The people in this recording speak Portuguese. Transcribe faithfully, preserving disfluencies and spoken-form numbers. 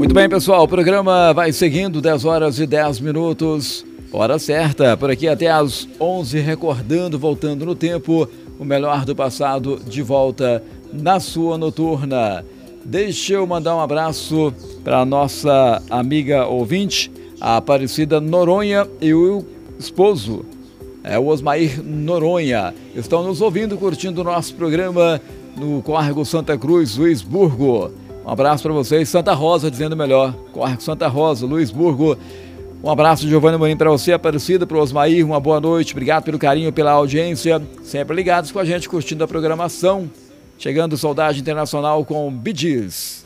Muito bem, pessoal, o programa vai seguindo, dez horas e dez minutos, hora certa, por aqui até às onze, recordando, voltando no tempo, o melhor do passado de volta na sua noturna. Deixa eu mandar um abraço para a nossa amiga ouvinte, a Aparecida Noronha, e o esposo, é o Osmair Noronha. Estão nos ouvindo, curtindo o nosso programa no Córrego Santa Cruz, Luisburgo. Um abraço para vocês, Santa Rosa, dizendo melhor, Córrego Santa Rosa, Luisburgo. Um abraço, Giovanni Morim, para você, Aparecida, para o Osmair, uma boa noite, obrigado pelo carinho, pela audiência, sempre ligados com a gente, curtindo a programação. Chegando Saudade Internacional com Bee Gees.